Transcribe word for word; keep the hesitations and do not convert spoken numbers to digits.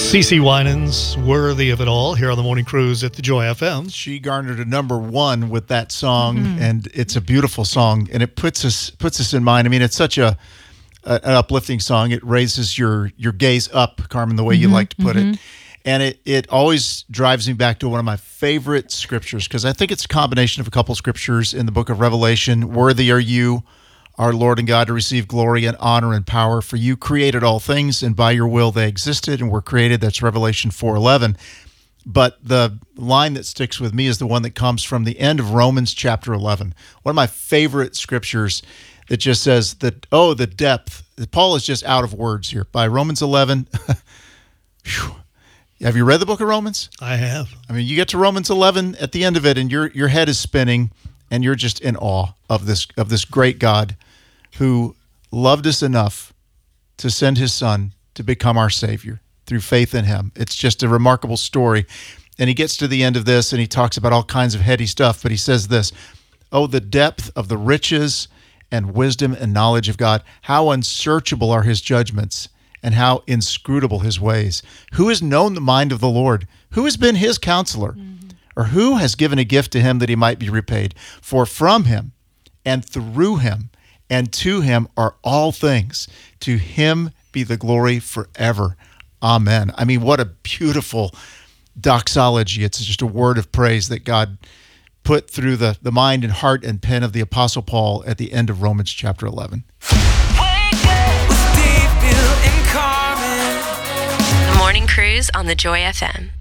CeCe Winans, Worthy of It All, here on the Morning Cruise at the Joy F M. She garnered a number one with that song, Mm-hmm. and it's a beautiful song, and it puts us puts us in mind. I mean, it's such a, a an uplifting song. It raises your your gaze up, Carmen, the way Mm-hmm. you like to put it. And it, it always drives me back to one of my favorite scriptures, because I think it's a combination of a couple scriptures in the book of Revelation. Worthy are you, our Lord and God, to receive glory and honor and power, for you created all things, and by your will they existed and were created. That's Revelation four eleven. But the line that sticks with me is the one that comes from the end of Romans chapter eleven. One of my favorite scriptures that just says that, oh, the depth. Paul is just out of words here. By Romans eleven, whew. Have you read the book of Romans? I have. I mean, you get to Romans eleven at the end of it, and your your head is spinning, and you're just in awe of this of this great God who loved us enough to send his son to become our Savior through faith in him. It's just a remarkable story. And he gets to the end of this, and he talks about all kinds of heady stuff, but he says this, oh, the depth of the riches and wisdom and knowledge of God. How unsearchable are his judgments, and how inscrutable his ways. Who has known the mind of the Lord? Who has been his counselor? Mm-hmm. Or who has given a gift to him that he might be repaid? For from him and through him and to him are all things. To him be the glory forever. Amen. I mean, what a beautiful doxology. It's just a word of praise that God put through the, the mind and heart and pen of the Apostle Paul at the end of Romans chapter eleven. The Morning Cruise on the Joy F M.